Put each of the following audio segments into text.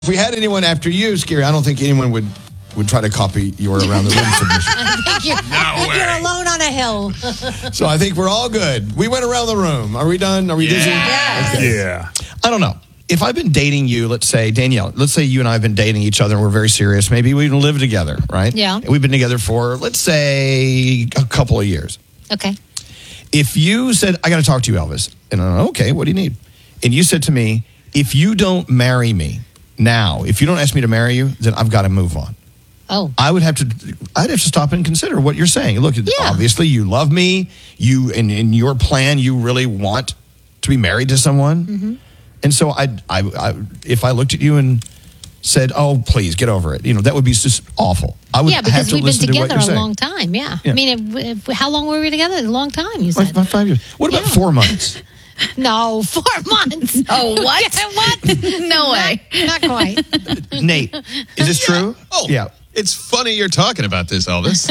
If we had anyone after you, Scary, I don't think anyone would try to copy your around the room submission. I think you're alone on a hill. So I think we're all good. We went around the room. Are we done? Are we busy? Yes. Okay. Yeah. I don't know. If I've been dating you, let's say, Danielle, let's say you and I have been dating each other and we're very serious. Maybe we even live together, right? Yeah. And we've been together for, let's say, a couple of years. Okay. If you said, I got to talk to you, Elvis. And I'm okay, what do you need? And you said to me, if you don't marry me now, if you don't ask me to marry you, then I've got to move on. Oh. I'd have to stop and consider what you're saying. Look, obviously you love me. You, in your plan, you really want to be married to someone. Mm-hmm. And so I, if I looked at you and said, "Oh, please get over it," that would be just awful. I would because have to we've been listen to what together you're a saying. long time. Yeah. I mean, how long were we together? A long time. You said About 5 years. What about 4 months? No, 4 months. Oh, what? What? No way. Not quite. Nate, is this true? Oh, yeah. It's funny you're talking about this, Elvis.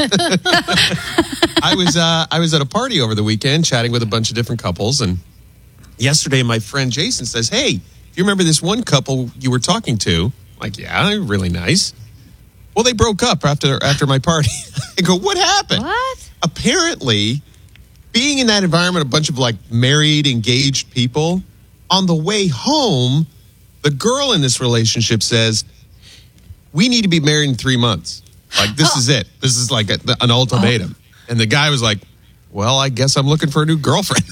I was at a party over the weekend chatting with a bunch of different couples, and yesterday my friend Jason says, "Hey, do you remember this one couple you were talking to?" I'm like, yeah, really nice. Well, they broke up after my party. I go, what happened? What? Apparently, being in that environment, a bunch of married, engaged people, on the way home, the girl in this relationship says, "We need to be married in 3 months. This is it. This is an ultimatum." And the guy was like, "Well, I guess I'm looking for a new girlfriend."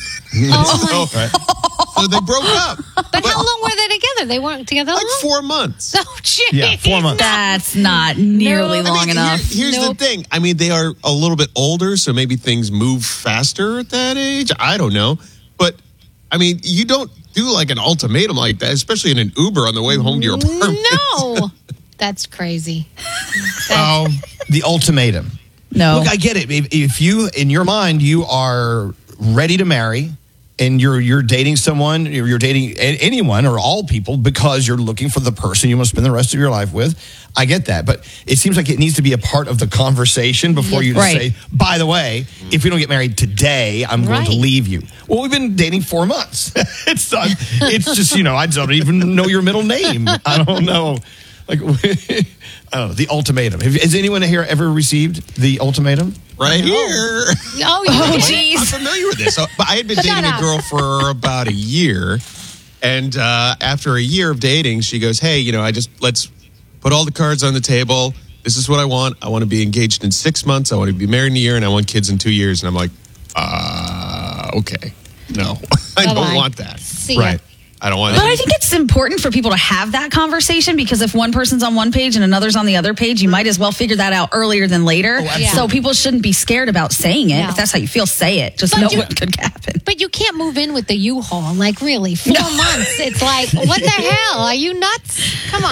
So they broke up. But how long were they together? They weren't together long? 4 months. Oh, jeez. Yeah, 4 months. That's not nearly long enough. Here's the thing. I mean, they are a little bit older, so maybe things move faster at that age. I don't know. But, I mean, you don't do an ultimatum like that, especially in an Uber on the way home to your apartment. No. That's crazy. The ultimatum. No. Look, I get it. If you, in your mind, you are ready to marry and you're dating someone, you're dating anyone or all people because you're looking for the person you want to spend the rest of your life with, I get that. But it seems like it needs to be a part of the conversation before you just say, by the way, if we don't get married today, I'm going to leave you. Well, we've been dating 4 months. It's just, I don't even know your middle name. I don't know. I don't know, the ultimatum. Has anyone here ever received the ultimatum? Right here. Oh, jeez. I'm familiar with this. But I had been dating a girl for about a year. And after a year of dating, she goes, "Hey, let's put all the cards on the table. This is what I want. I want to be engaged in 6 months. I want to be married in a year. And I want kids in 2 years." And I'm like, okay. No, I don't want that. See ya. Right. I don't want But I think it's important for people to have that conversation because if one person's on one page and another's on the other page, you might as well figure that out earlier than later. So people shouldn't be scared about saying it. No. If that's how you feel, say it. Just know what could happen. But you can't move in with the U-Haul. Really, 4 months. It's what the hell? Are you nuts? Come on.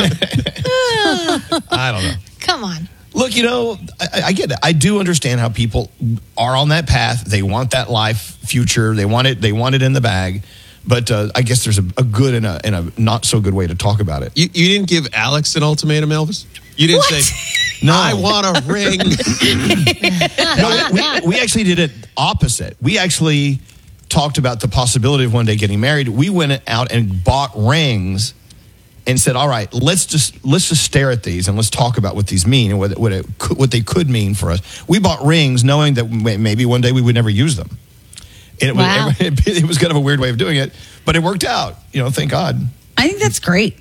I don't know. Come on. Look, I get it. I do understand how people are on that path. They want that life future. They want it in the bag. But I guess there's a good and a not so good way to talk about it. You didn't give Alex an ultimatum, Elvis? You didn't say, "No, I want a ring." No, we actually did it opposite. We actually talked about the possibility of one day getting married. We went out and bought rings and said, "All right, let's just stare at these and let's talk about what these mean and what they could mean for us." We bought rings knowing that maybe one day we would never use them. And it was kind of a weird way of doing it, but it worked out. Thank God. I think that's great.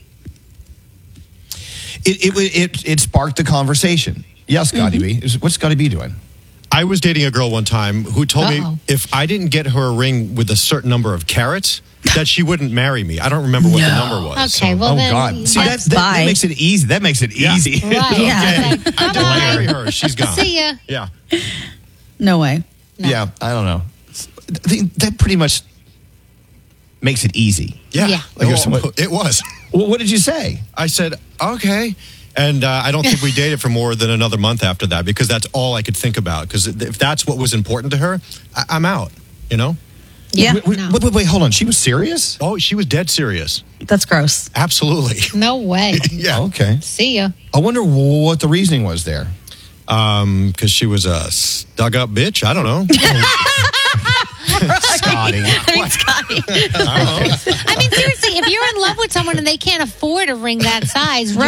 It sparked the conversation. Yes, Scotty B. What's Scotty B doing? I was dating a girl one time who told me if I didn't get her a ring with a certain number of carats, that she wouldn't marry me. I don't remember what the number was. Okay, well then. God. See, that makes it easy. That makes it easy. Right. Yeah. Okay. I didn't marry her. She's gone. See ya. Yeah. No way. No. Yeah, I don't know. That pretty much makes it easy. Yeah. It was. Well, what did you say? I said, okay. And I don't think we dated for more than another month after that because that's all I could think about. Because if that's what was important to her, I'm out, Yeah. Wait, hold on. She was serious? Oh, she was dead serious. That's gross. Absolutely. No way. Yeah. Okay. See ya. I wonder what the reasoning was there. Because she was a stuck-up bitch. I don't know. Scotty. Scotty. I mean, seriously, if you're in love with someone and they can't afford a ring that size,